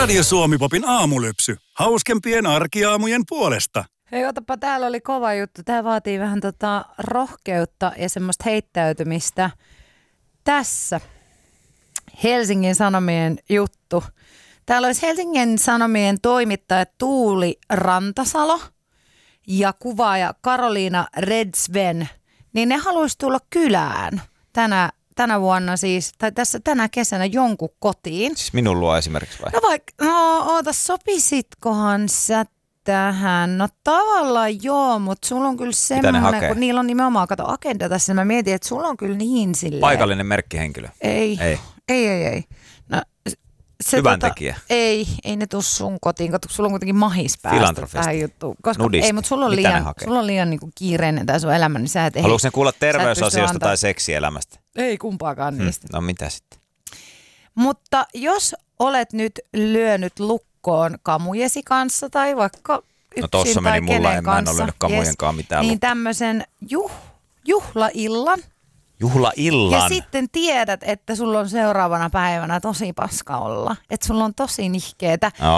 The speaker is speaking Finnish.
Radio Suomi-popin aamulypsy. Hauskempien arkiaamujen puolesta. Hei, otapa, täällä oli kova juttu. Tää vaatii vähän rohkeutta ja semmoista heittäytymistä. Tässä Helsingin Sanomien juttu. Täällä olisi Helsingin Sanomien toimittaja Tuuli Rantasalo ja kuvaaja Karoliina Redsven. Niin ne haluaisi tulla kylään tänä vuonna siis, tai tässä tänä kesänä jonkun kotiin. Siis minun luo esimerkiksi vai? Oota, sopisitkohan sä tähän? No tavallaan joo, mutta sulla on kyllä semmoinen, kun niillä on nimenomaan, kato agenda tässä, mä mietin, että sulla on kyllä niin silleen. Paikallinen merkkihenkilö. Ei. No, hyvän tekijä. Ei ne tuu sun kotiin, kato, sulla on kuitenkin mahis päästä tähän juttuun. Nudisti. Ei, mutta sulla on liian niin kuin kiireinen tämä sun elämä, niin sä et haluatko ne kuulla terveysasioista tai seksielämästä? Ei kumpaakaan niistä. No mitä sitten? Mutta jos olet nyt lyönyt lukkoon kamujesi kanssa tai vaikka yksin tossa tai meni mulla, kenen kanssa, en ole lyönyt kamujenkaan mitään niin lukkoon. tämmöisen juhlaillan. Juhlaillan? Ja sitten tiedät, että sulla on seuraavana päivänä tosi paska olla. Että sulla on tosi nihkeetä.